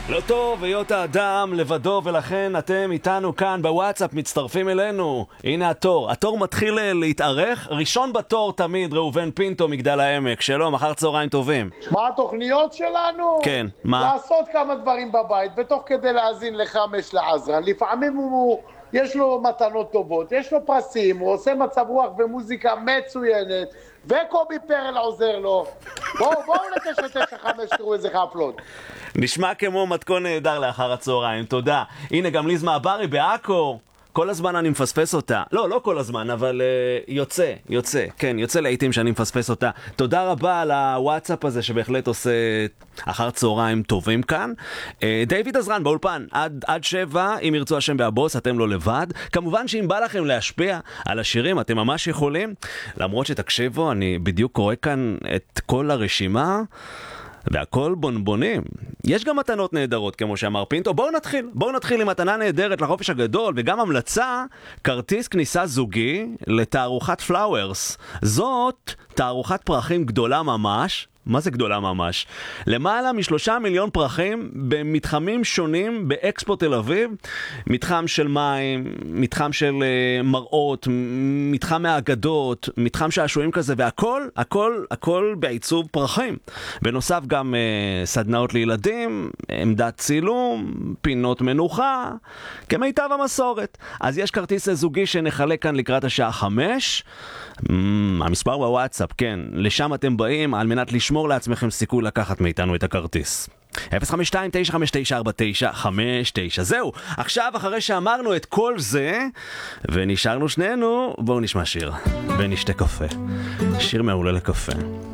לא טוב היות האדם לבדו, ולכן אתם איתנו כאן בוואטסאפ מצטרפים אלינו. הנה התור מתחיל להתארך. ראשון בתור תמיד ראובן פינטו מגדל העמק. שלום, אחר צהריים טובים. מה התוכניות שלנו? כן, מה? לעשות כמה דברים בבית ותוך כדי להאזין לחמש לעזרן. לפעמים יש לו מתנות טובות, יש לו פרסים, הוא עושה מצב רוח ומוזיקה מצוינת, וקובי פרל עוזר לו. בואו ל-995 תראו איזה חפלות. נשמע כמו מתכון נהדר לאחר הצהריים, תודה. הנה גם ליז מעברי בעכו. כל הזמן אני מפספס אותה. לא כל הזמן, אבל יוצא לעיתים שאני מפספס אותה. תודה רבה על הוואטסאפ הזה שבהחלט עושה אחר צהריים טובים כאן. דיוויד עזרן באולפן, עד 7, אם ירצו השם והבוס, אתם לא לבד. כמובן שאם בא לכם להשפיע על השירים, אתם ממש יכולים. למרות שתקשיבו, אני בדיוק קורא כאן את כל הרשימה. והכל בונבונים. יש גם מתנות נהדרות, כמו שאמר פינטו. בואו נתחיל עם מתנה נהדרת לחופש הגדול, וגם המלצה, כרטיס כניסה זוגי לתערוכת פלאוורס. זאת תערוכת פרחים גדולה ממש. מה זה גדולה ממש? למעלה מ3 מיליון פרחים במתחמים שונים באקספו תל אביב. מתחם של מים, מתחם של מראות, מתחם מהאגדות, מתחם שעשועים כזה, והכל בעיצוב פרחים. בנוסף גם סדנאות לילדים, עמדת צילום, פינות מנוחה, כמיטב המסורת. אז יש כרטיס זוגי שנחלק כאן לקראת השעה 5. המספר בוואטסאפ, כן. לשם אתם באים על מנת לשמור לעצמכם סיכוי לקחת מאיתנו את הכרטיס. 052-959-4959. זהו, עכשיו אחרי שאמרנו את כל זה ונשארנו שנינו, בואו נשמע שיר ונשתה קפה. שיר מעולה לקפה.